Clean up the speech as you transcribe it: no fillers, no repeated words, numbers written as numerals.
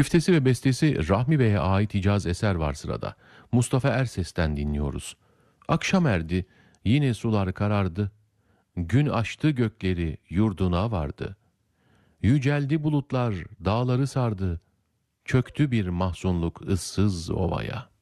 Güftesi ve bestesi Rahmi Bey'e ait Hicaz eser var sırada. Mustafa Erses'ten dinliyoruz. Akşam erdi, yine sular karardı. Gün açtı gökleri, yurduna vardı. Yüceldi bulutlar, dağları sardı. Çöktü bir mahzunluk ıssız ovaya.